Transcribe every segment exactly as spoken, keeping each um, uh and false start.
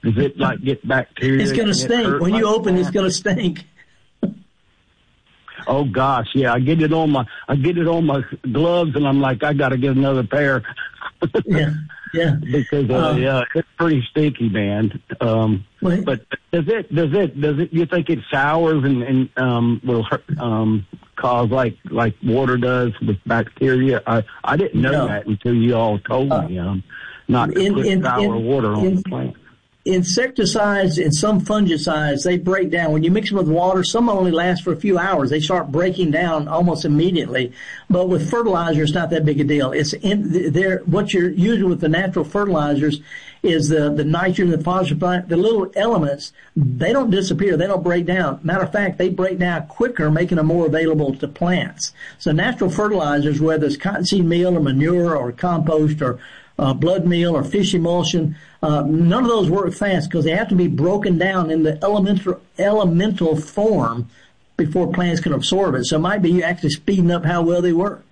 Does it like get bacteria? It's going to stink. When you open, it's going to stink. Oh gosh, yeah. I get it on my, I get it on my gloves, and I'm like, I got to get another pair. Yeah, yeah. Because uh, uh, yeah, it's pretty stinky, man. Um, Wait. But does it, does it, does it? You think it sours and and um will hurt, um cause like like water does with bacteria? I I didn't know No. that until you all told Uh, me. Um, not to in, put in, sour in, water on in, the plant. Insecticides and some fungicides, they break down. When you mix them with water, some only last for a few hours. They start breaking down almost immediately. But with fertilizer, it's not that big a deal. It's in there. What you're using with the natural fertilizers is the, the nitrogen, the phosphorus, the little elements. They don't disappear. They don't break down. Matter of fact, they break down quicker, making them more available to plants. So natural fertilizers, whether it's cottonseed meal or manure or compost or Uh, blood meal or fish emulsion, uh, none of those work fast because they have to be broken down in the elemental elemental form before plants can absorb it. So it might be you actually speeding up how well they work.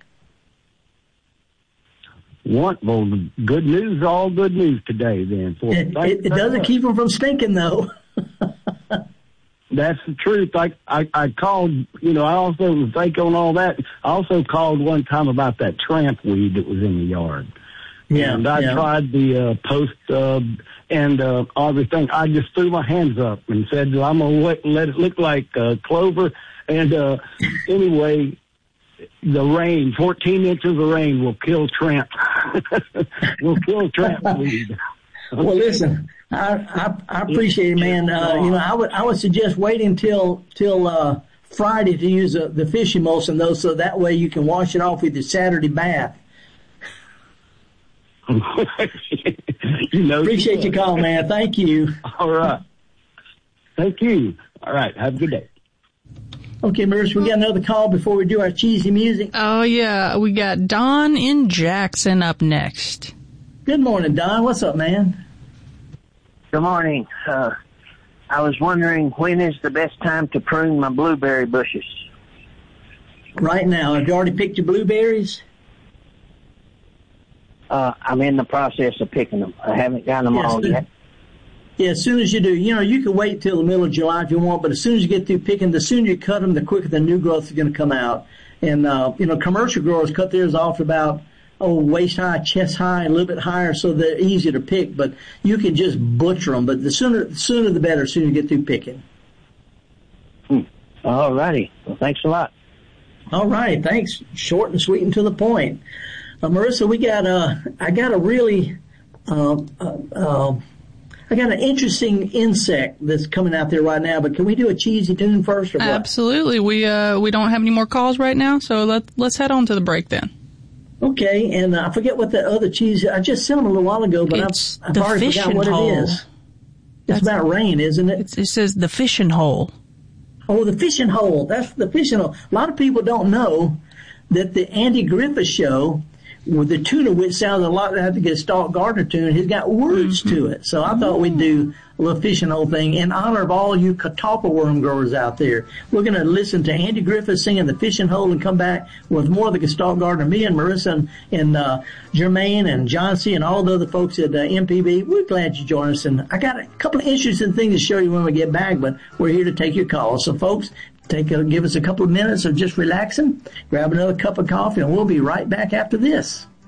What? Well, good news, all good news today then. So It, it, it doesn't keep them from stinking though. That's the truth. I, I, I called, you know, I also was thinking on all that. I also called one time about that tramp weed that was in the yard. Yeah, and I yeah. tried the uh, post uh, and uh, everything. I just threw my hands up and said, I'm going to let, let it look like uh, clover. And uh, anyway, the rain, fourteen inches of rain will kill tramp. will kill tramp weed. Well, listen, I, I, I appreciate it, man. Uh, you know, I would I would suggest waiting till till uh, Friday to use uh, the fish emulsion, though, so that way you can wash it off with your Saturday bath. you know, Appreciate your call, man. Thank you. All right. Thank you. All right. Have a good day. Okay, Marissa, we got another call before we do our cheesy music. Oh, yeah. We got Don in Jackson up next. Good morning, Don. What's up, man? Good morning. Uh, I was wondering, when is the best time to prune my blueberry bushes? Right now. Have you already picked your blueberries? Uh, I'm in the process of picking them. I haven't gotten them Yes, all yet. Yeah, as soon as you do, you know, you can wait till the middle of July if you want, but as soon as you get through picking, the sooner you cut them, the quicker the new growth is going to come out. And, uh, you know, commercial growers cut theirs off about, oh, waist high, chest high, a little bit higher, so they're easier to pick, but you can just butcher them. But the sooner, the sooner the better, the sooner you get through picking. Hmm. All righty. Well, thanks a lot. All right. Thanks. Short and sweet and to the point. Uh, Marissa, we got a, I got a really, uh, uh, uh, I got an interesting insect that's coming out there right now, but can we do a cheesy tune first or what? Absolutely. We, uh, we don't have any more calls right now, so let, let's head on to the break then. Okay, and uh, I forget what the other cheese, I just sent them a little while ago, but It's I've, I've the already forgot what fishing it hole. is. It's That's- about rain, isn't it? It's, it says the fishing hole. Oh, the fishing hole. That's the fishing hole. A lot of people don't know that the Andy Griffith Show, with the tuna, which sounds a lot like the Gestalt Gardner tune, has got words mm-hmm. to it. So I thought we'd do a little fishing hole thing in honor of all you catalpa worm growers out there. We're going to listen to Andy Griffith singing the fishing hole and come back with more of the Gestalt Gardner. Me and Marissa and, and uh, Jermaine and John C. and all the other folks at uh, M P B, we're glad you joined us. And I got a couple of interesting things to show you when we get back, but we're here to take your calls. So, folks, take a, give us a couple of minutes of just relaxing, grab another cup of coffee, and we'll be right back after this.